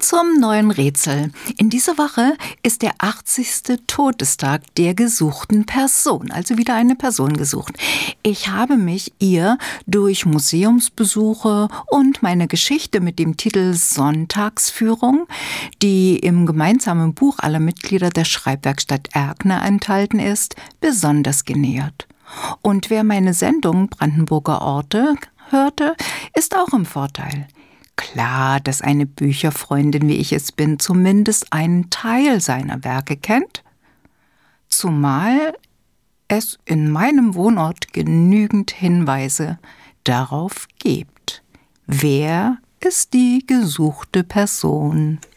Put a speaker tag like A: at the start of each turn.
A: zum neuen Rätsel. In dieser Woche ist der 80. Todestag der gesuchten Person, also wieder eine Person gesucht. Ich habe mich ihr durch Museumsbesuche und meine Geschichte mit dem Titel Sonntagsführung, die im gemeinsamen Buch aller Mitglieder der Schreibwerkstatt Erkner enthalten ist, besonders genähert. Und wer meine Sendung Brandenburger Orte hörte, ist auch im Vorteil. Klar, dass eine Bücherfreundin, wie ich es bin, zumindest einen Teil seiner Werke kennt, zumal es in meinem Wohnort genügend Hinweise darauf gibt. Wer ist die gesuchte Person?